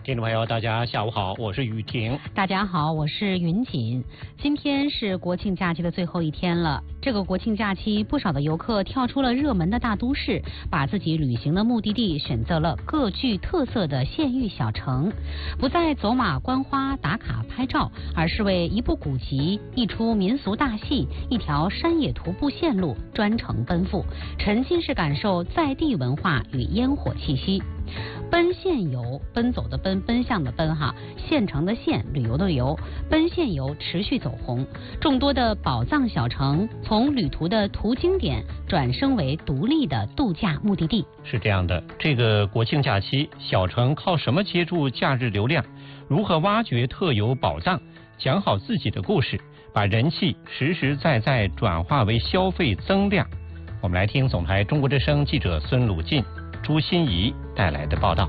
听众朋友，大家下午好，我是雨婷。 大家好，我是云锦。今天是国庆假期的最后一天了。这个国庆假期，不少的游客跳出了热门的大都市，把自己旅行的目的地选择了各具特色的县域小城，不再走马观花打卡拍照，而是为一部古籍、一出民俗大戏、一条山野徒步线路专程奔赴，沉浸式感受在地文化与烟火气息。奔县游，奔走的奔，奔向的奔哈，县城的县，旅游的游，奔县游持续走红。众多的宝藏小城从旅途的途经点转升为独立的度假目的地。 是这样的，这个国庆假期，小城靠什么接住假日流量？如何挖掘特有宝藏？讲好自己的故事，把人气实实在在转化为消费增量。我们来听总台中国之声记者孙鲁进、朱欣怡带来的报道。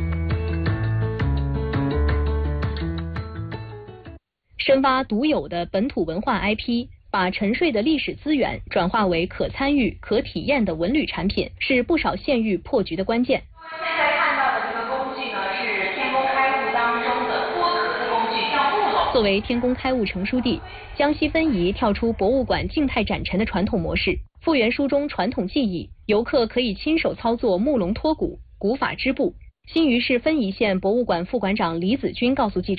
深挖独有的本土文化 IP， 把沉睡的历史资源转化为可参与、可体验的文旅产品，是不少县域破局的关键。 现在看到的这个工具呢，是天工开物当中的剥壳的工具，叫木篓。 作为天工开物成书地，江西分宜跳出博物馆静态展陈的传统模式，复原书中传统技艺，游客可以亲手操作木笼脱骨、古法织布。新余市分宜县博物馆副馆长李子军告诉记者。